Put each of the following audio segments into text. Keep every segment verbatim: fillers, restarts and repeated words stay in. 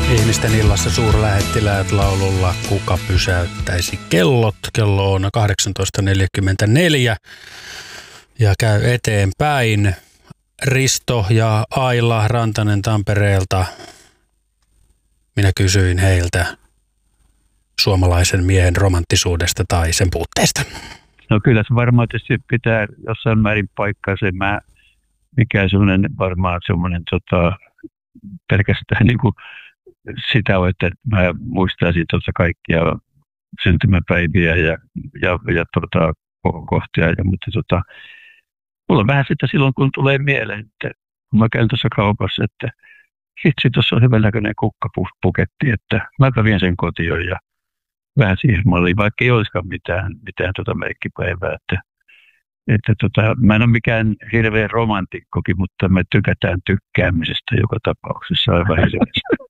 Ihmisten illassa suurlähettiläät laululla Kuka pysäyttäisi kellot. Kello on kahdeksantoista neljäkymmentäneljä ja käy eteenpäin. Risto ja Aila Rantanen Tampereelta. Minä kysyin heiltä suomalaisen miehen romanttisuudesta tai sen puutteesta. No kyllä se varmaan tietysti pitää jossain määrin paikkaa se, mä, mikä sellainen varmaan semmoinen tota, pelkästään niin kuin sitä on, että mä muistaisin tuota kaikkia syntymäpäiviä ja, ja, ja tota, kohtia. Ja, mutta tota, mulla on vähän sitä silloin, kun tulee mieleen, että kun mä käyn tuossa kaupassa, että hitsi, tuossa on hyvän näköinen kukkapuketti, että mäpä vien sen kotiin ja vähän siihen malliin, vaikka ei olisikaan mitään, mitään tota merkkipäivää. Että, että tota, mä en ole mikään hirveän romantikkokin, mutta me tykätään tykkäämisestä joka tapauksessa aivan hirveästi.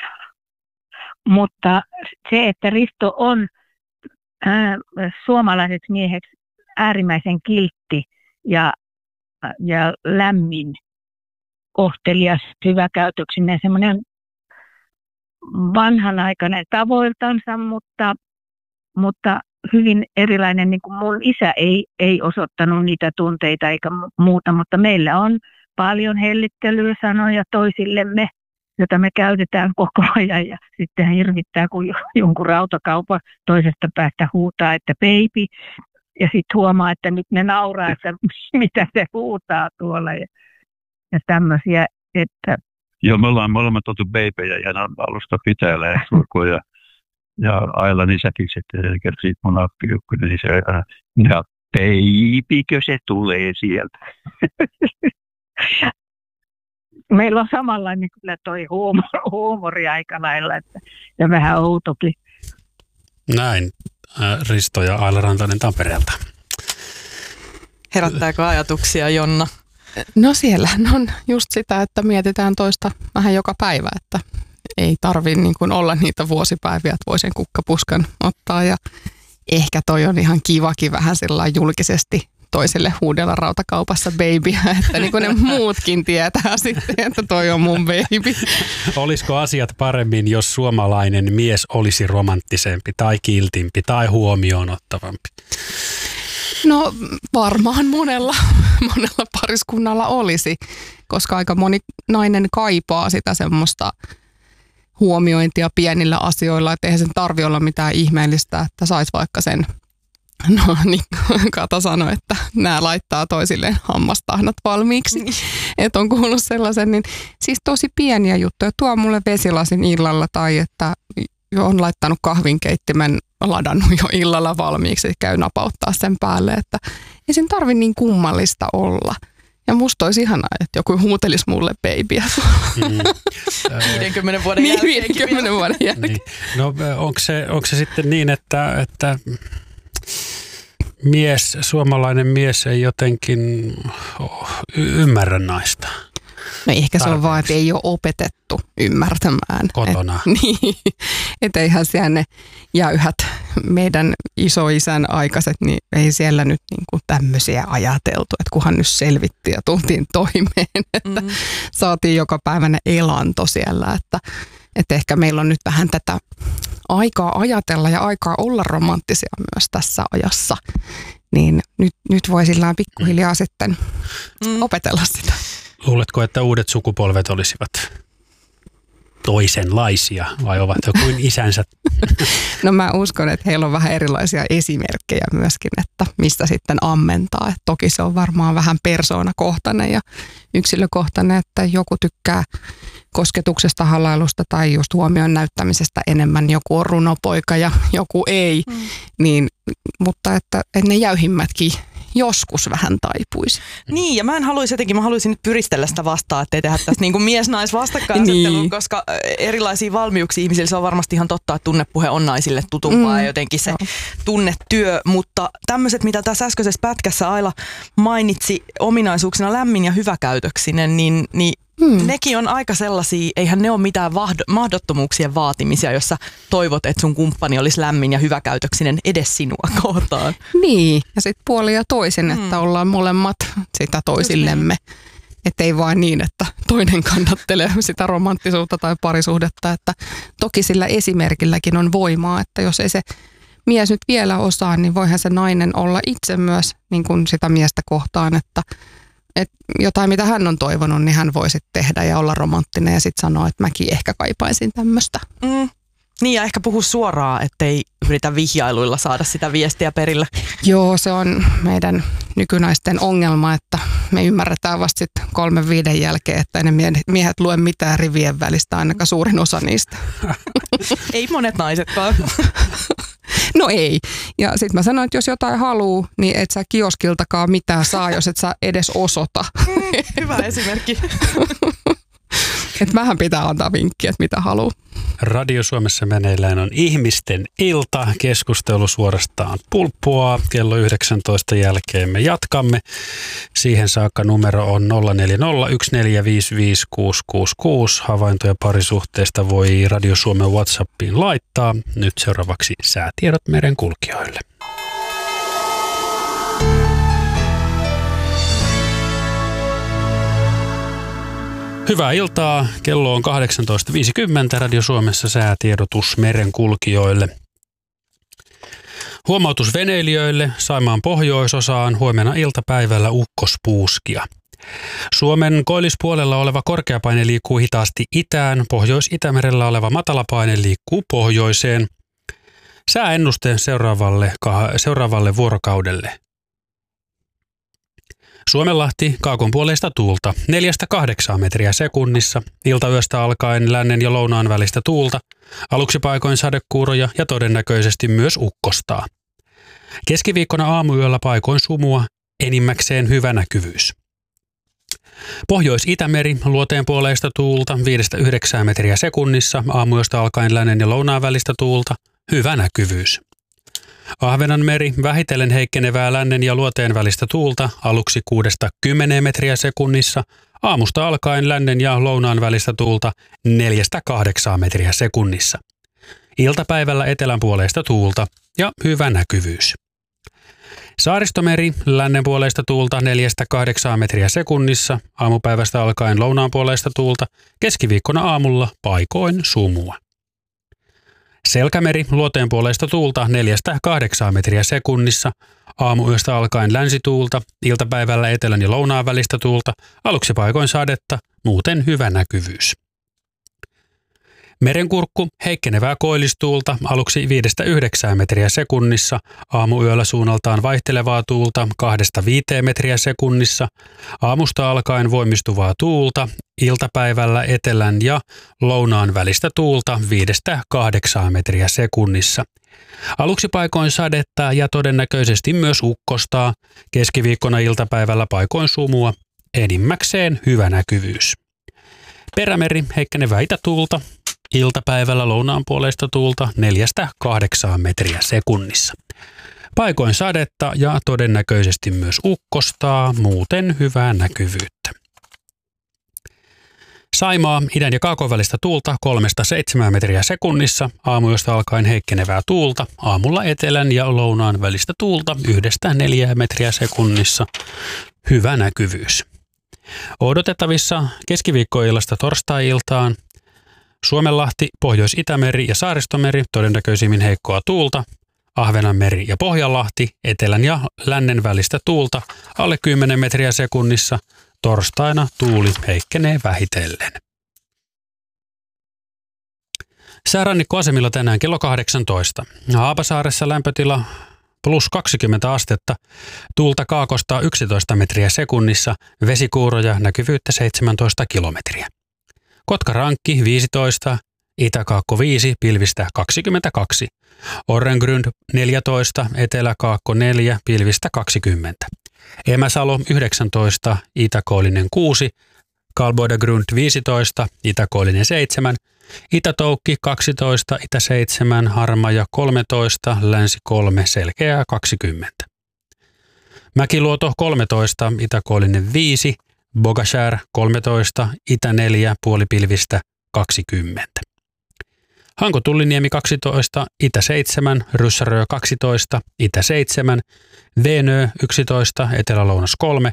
Mutta se, että Risto on ää, suomalaiseksi mieheksi äärimmäisen kiltti ja, ja lämmin, kohtelias, hyväkäytöksinen, semmoinen vanhanaikainen tavoiltansa, mutta, mutta hyvin erilainen, niin kuin mun isä ei, ei osoittanut niitä tunteita eikä muuta, mutta meillä on paljon hellittelyä-sanoja toisillemme, jota me käytetään koko ajan ja sitten hirvittää, kun jonkun rautakaupan toisesta päästä huutaa, että baby, ja sitten huomaa, että nyt ne nauraa, että mitä se huutaa tuolla ja, ja tämmöisiä, että... Joo, me ollaan molemmat oltu babyjä ja alusta pitää lähestulkoon ja, ja Ailan isäkin sitten kertoo mun appiukkunen, niin se aina, ja babykö se tulee sieltä? Meillä on samanlainen kyllä toi huumori, huumori aika lailla, että, ja vähän outokin. Näin, Risto ja Aila Rantanen Tampereelta. Herättääkö ajatuksia, Jonna? No siellähän on just sitä, että mietitään toista vähän joka päivä, että ei tarvitse niin kuin olla niitä vuosipäiviä, että voi sen kukkapuskan ottaa. Ja ehkä toi on ihan kivakin vähän sillä julkisesti toiselle huudella rautakaupassa babyä, että niin kuin ne muutkin tietää sitten, että toi on mun baby. Olisiko asiat paremmin, jos suomalainen mies olisi romanttisempi tai kiltimpi tai huomioon ottavampi? No varmaan monella, monella pariskunnalla olisi, koska aika moni nainen kaipaa sitä semmoista huomiointia pienillä asioilla, että eihän sen tarvi olla mitään ihmeellistä, että saisi vaikka sen. No niin, Kata sanoi, että nämä laittaa toisilleen hammastahnat valmiiksi, että on kuullut sellaisen, niin siis tosi pieniä juttuja. Tuo mulle vesilasin illalla tai että on laittanut kahvinkeittimen, ladannut jo illalla valmiiksi, käy napauttaa sen päälle, että ei sen tarvi niin kummallista olla. Ja musta olisi ihanaa, että joku huutelisi mulle babyä. Mm. viidenkymmenen vuoden jälkeen. viidenkymmenen vuoden jälkeen. Niin. No onko se, onko se sitten niin, että, että mies, suomalainen mies ei jotenkin y- ymmärrä naista? No ehkä se on vaan, että ei ole opetettu ymmärtämään. Kotona. Et, niin, että eihän siellä ne jäyhät meidän isoisän aikaiset, niin ei siellä nyt niinku tämmöisiä ajateltu, että kunhan nyt selvittiin ja tultiin toimeen, että mm-hmm. saatiin joka päivänä elanto siellä, että, että ehkä meillä on nyt vähän tätä aikaa ajatella ja aikaa olla romanttisia myös tässä ajassa, niin nyt, nyt voi sillä pikkuhiljaa mm. sitten mm. opetella sitä. Luuletko, että uudet sukupolvet olisivat toisenlaisia vai ovat jo kuin isänsä? No mä uskon, että heillä on vähän erilaisia esimerkkejä myöskin, että mistä sitten ammentaa. Et toki se on varmaan vähän persoonakohtainen ja yksilökohtainen, että joku tykkää kosketuksesta, halailusta tai just huomion näyttämisestä enemmän. Joku on runopoika ja joku ei, mm. niin, mutta että, että ne jäyhimmätkin joskus vähän taipuisi. Niin, ja mä en haluaisi jotenkin, mä haluaisin nyt pyristellä sitä vastaan, ettei tehdä tästä niin kuin mies-nais-vastakkainasettelua, niin. Koska erilaisia valmiuksia ihmisillä, se on varmasti ihan totta, että tunnepuhe on naisille tutumpaa mm. ja jotenkin se no. tunnetyö, mutta tämmöiset, mitä tässä äskeisessä pätkässä Aila mainitsi ominaisuuksina lämmin ja hyväkäytöksinen, niin, niin Hmm. nekin on aika sellaisia, eihän ne ole mitään vahdo, mahdottomuuksien vaatimisia, jossa toivot, että sun kumppani olisi lämmin ja hyväkäytöksinen edes sinua kohtaan. Niin, ja sitten puoli ja toisin, että hmm. ollaan molemmat sitä toisillemme. Että ei vain niin, että toinen kannattelee sitä romanttisuutta tai parisuhdetta. Että toki sillä esimerkilläkin on voimaa, että jos ei se mies nyt vielä osaa, niin voihan se nainen olla itse myös niin kuin sitä miestä kohtaan, että, että jotain mitä hän on toivonut, niin hän voi sitten tehdä ja olla romanttinen ja sitten sanoa, että mäkin ehkä kaipaisin tämmöistä. Mm. Niin ja ehkä puhu suoraan, ettei yritä vihjailuilla saada sitä viestiä perille. Joo, se on meidän nykynaisten ongelma, että me ymmärretään vasta sitten kolmen viiden jälkeen, että ne miehet lue mitään rivien välistä, ainakaan suurin osa niistä. Ei monet naisetkaan. No ei. Ja sitten mä sanoin, että jos jotain haluu, niin et sä kioskiltakaan mitään saa, jos et sä edes osoita. Hyvä esimerkki. Että vähän pitää antaa vinkkiä, että mitä haluaa. Radio Suomessa meneillään on ihmisten ilta. Keskustelu suorastaan pulppua. Kello yhdeksäntoista jälkeen me jatkamme. Siihen saakka numero on nolla neljä nolla yksi neljä viisi viisi kuusi kuusi kuusi. Havaintoja parisuhteesta voi Radio Suomen WhatsAppiin laittaa. Nyt seuraavaksi säätiedot merenkulkijoille. Hyvää iltaa. Kello on kahdeksantoista viisikymmentä. Radio Suomessa säätiedotus merenkulkijoille. Huomautus veneilijöille. Saimaan pohjoisosaan huomenna iltapäivällä ukkospuuskia. Suomen koillispuolella oleva korkeapaine liikkuu hitaasti itään. Pohjois-Itämerellä oleva matalapaine liikkuu pohjoiseen. Sääennuste seuraavalle, seuraavalle vuorokaudelle. Suomenlahti kaakonpuoleista tuulta neljästä kahdeksaan metriä sekunnissa, iltayöstä alkaen lännen ja lounaan välistä tuulta, aluksi paikoin sadekuuroja ja todennäköisesti myös ukkostaa. Keskiviikkona aamuyöllä paikoin sumua, enimmäkseen hyvä näkyvyys. Pohjois-Itämeri luoteenpuoleista tuulta viidestä yhdeksään metriä sekunnissa, aamuyöstä alkaen lännen ja lounaan välistä tuulta, hyvä näkyvyys. Ahvenanmeri vähitellen heikkenevää lännen ja luoteen välistä tuulta aluksi kuudesta kymmeneen metriä sekunnissa, aamusta alkaen lännen ja lounaan välistä tuulta neljästä kahdeksaan metriä sekunnissa. Iltapäivällä etelän puoleista tuulta ja hyvä näkyvyys. Saaristomeri lännen puoleista tuulta neljästä kahdeksaan metriä sekunnissa, aamupäivästä alkaen lounaan puoleista tuulta, keskiviikkona aamulla paikoin sumua. Selkämeri luoteen puoleista tuulta neljästä kahdeksaan metriä sekunnissa, aamuyöstä alkaen länsituulta, iltapäivällä etelän ja lounaan välistä tuulta, aluksi paikoin sadetta, muuten hyvä näkyvyys. Merenkurkku heikkenevää koillistuulta aluksi viidestä yhdeksään metriä sekunnissa, aamuyöllä suunnaltaan vaihtelevaa tuulta kahdesta viiteen metriä sekunnissa, aamusta alkaen voimistuvaa tuulta, iltapäivällä etelän ja lounaan välistä tuulta viidestä kahdeksaan metriä sekunnissa. Aluksi paikoin sadetta ja todennäköisesti myös ukkostaa, keskiviikkona iltapäivällä paikoin sumua, enimmäkseen hyvä näkyvyys. Perämeri heikkenevää itätuulta, iltapäivällä lounaan puoleista tuulta neljästä kahdeksaan metriä sekunnissa. Paikoin sadetta ja todennäköisesti myös ukkostaa, muuten hyvää näkyvyyttä. Saimaa idän ja kaakon välistä tuulta kolmesta seitsemään metriä sekunnissa, aamuyöstä alkaen heikkenevää tuulta, aamulla etelän ja lounaan välistä tuulta yhdestä neljää metriä sekunnissa, hyvä näkyvyys. Odotettavissa keskiviikkoillasta torstai-iltaan Suomenlahti, Pohjois-Itämeri ja Saaristomeri todennäköisimmin heikkoa tuulta, Ahvenanmeri ja Pohjanlahti etelän ja lännen välistä tuulta alle kymmenen metriä sekunnissa, torstaina tuuli heikkenee vähitellen. Säärannikkoasemilla tänään kello kahdeksantoista. Haapasaaressa lämpötila plus kaksikymmentä astetta, tuulta kaakosta yksitoista metriä sekunnissa, vesikuuroja, näkyvyyttä seitsemäntoista kilometriä. Kotkarankki viisitoista, Itäkaakko viisi, pilvistä kaksikymmentäkaksi. Orrengrund neljätoista, Eteläkaakko neljä, pilvistä kaksikymmentä. Emäsalo yhdeksäntoista, Itäkoillinen kuusi, Kalboidagrund viisitoista, Itäkoillinen seitsemän. Itätoukki kaksitoista, Itä seitsemän, Harmaja kolmetoista, Länsi kolme, Selkeää kaksikymmentä. Mäkiluoto kolmetoista, Itäkoillinen viisi, Bogashär kolmetoista, Itä neljä, puolipilvistä kaksikymmentä. Hanko-Tulliniemi kaksitoista, Itä seitsemän, Ryssärö kaksitoista, Itä seitsemän, Venö yksitoista, Etelä-Lounas kolme,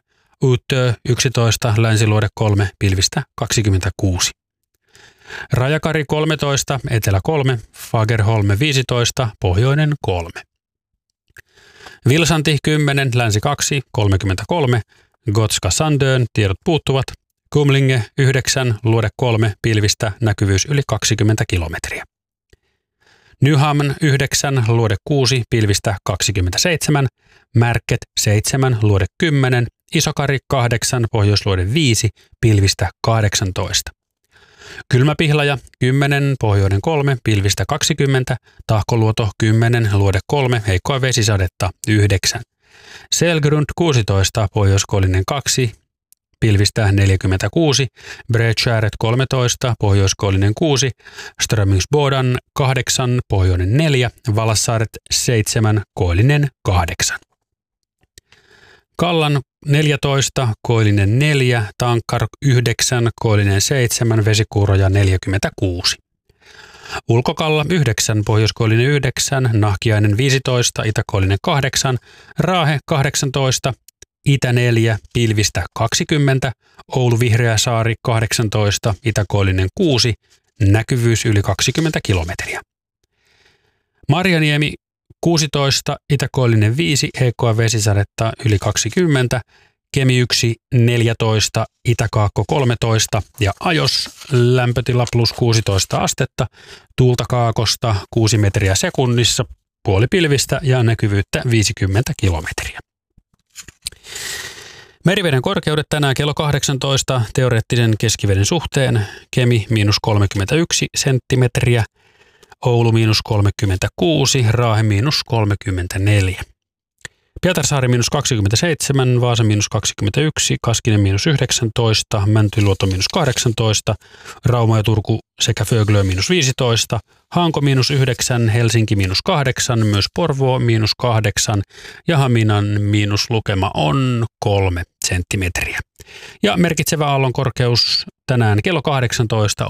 Utö yksitoista, Länsiluode kolme, pilvistä kaksikymmentäkuusi. Rajakari kolmetoista, Etelä kolme, Fagerholm viisitoista, Pohjoinen kolme. Vilsanti kymmenen, Länsi kaksi, kolmekymmentäkolme, Gotska Sandön, tiedot puuttuvat. Kumlinge yhdeksän, Luode kolme, pilvistä, näkyvyys yli kaksikymmentä kilometriä. Nyhamn yhdeksän, Luode kuusi, pilvistä kaksikymmentäseitsemän, Märket seitsemän, Luode kymmenen, Isokari kahdeksan, Pohjoisluode viisi, pilvistä kahdeksantoista. Kylmäpihlaja kymmenen, Pohjoinen kolme, pilvistä kaksikymmentä, Tahkoluoto kymmenen, Luode kolme, heikkoa vesisadetta yhdeksän. Selgrund kuusitoista, Pohjoiskoillinen kaksi, pilvistä neljäkymmentäkuusi, Bredskäret kolmetoista, Pohjoiskoillinen kuusi, Strömingsbodan kahdeksan, Pohjoinen neljä, Valassaaret seitsemän, Koillinen kahdeksan. Kallan neljätoista, Koillinen neljä, Tankkar yhdeksän, Koillinen seitsemän, Vesikuuroja neljäkymmentäkuusi. Ulkokalla yhdeksän, Pohjoiskoillinen yhdeksän, Nahkiainen viisitoista, Itäkoillinen kahdeksan, Raahe kahdeksantoista, Itä neljä, pilvistä kaksikymmentä, Oulu Vihreäsaari kahdeksantoista, Itäkoillinen kuusi, näkyvyys yli kaksikymmentä kilometriä. Marjaniemi kuusitoista, Itäkoillinen viisi, heikkoa vesisadetta yli kaksikymmentä, Kemi yksi neljätoista, Itäkaakko kolmetoista ja Ajos lämpötila plus kuusitoista astetta, tuulta kaakosta kuusi metriä sekunnissa, puolipilvistä ja näkyvyyttä viisikymmentä kilometriä. Meriveden korkeudet tänään kello kahdeksantoista teoreettisen keskiveden suhteen. Kemi miinus kolmekymmentäyksi senttimetriä, Oulu miinus kolmekymmentäkuusi, Raahe miinus kolmekymmentäneljä. Pietarsaari miinus kaksikymmentäseitsemän, Vaasa miinus kaksikymmentäyksi, Kaskinen miinus yhdeksäntoista, Mäntyluoto miinus kahdeksantoista, Rauma ja Turku sekä Föglö miinus viisitoista, Hanko miinus yhdeksän, Helsinki miinus kahdeksan, myös Porvoo miinus kahdeksan ja Haminan miinuslukema on kolme senttimetriä. Ja merkitsevä aallon korkeus tänään kello kahdeksantoista